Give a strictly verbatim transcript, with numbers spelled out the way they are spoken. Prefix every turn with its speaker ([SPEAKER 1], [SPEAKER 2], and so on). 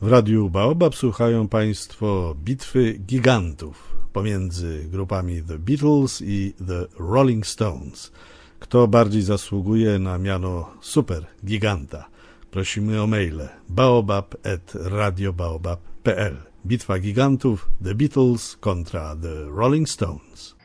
[SPEAKER 1] W Radiu Baobab słuchają Państwo bitwy gigantów pomiędzy grupami The Beatles i The Rolling Stones. Kto bardziej zasługuje na miano super giganta? Prosimy o maile baobab at radiobaobab kropka p l. Bitwa gigantów, The Beatles kontra The Rolling Stones.